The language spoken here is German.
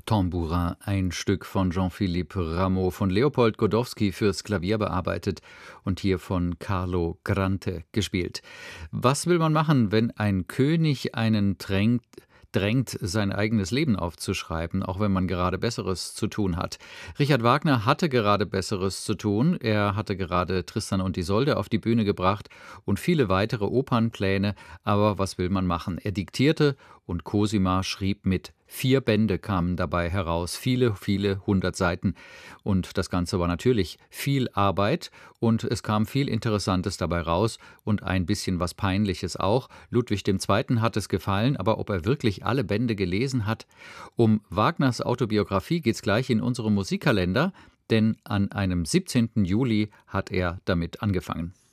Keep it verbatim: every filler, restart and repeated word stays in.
Tambourin, ein Stück von Jean-Philippe Rameau von Leopold Godowsky fürs Klavier bearbeitet und hier von Carlo Grante gespielt. Was will man machen, wenn ein König einen drängt, drängt, sein eigenes Leben aufzuschreiben, auch wenn man gerade Besseres zu tun hat? Richard Wagner hatte gerade Besseres zu tun. Er hatte gerade Tristan und Isolde auf die Bühne gebracht und viele weitere Opernpläne. Aber was will man machen? Er diktierte und Cosima schrieb mit. Vier Bände kamen dabei heraus, viele, viele hundert Seiten. Und das Ganze war natürlich viel Arbeit und es kam viel Interessantes dabei raus und ein bisschen was Peinliches auch. Ludwig der Zweite hat es gefallen, aber ob er wirklich alle Bände gelesen hat? Um Wagners Autobiografie geht es gleich in unserem Musikkalender, denn an einem siebzehnten Juli hat er damit angefangen.